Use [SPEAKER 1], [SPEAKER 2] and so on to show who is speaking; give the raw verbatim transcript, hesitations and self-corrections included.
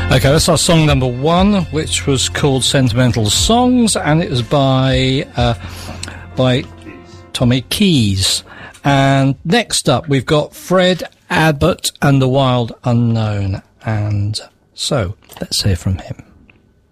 [SPEAKER 1] Okay, that's our song number one, which was called Sentimental Songs, and it was by uh, by Tommy Keys. And next up, we've got Fred Abbott and the Wild Unknown. And so, let's hear from him.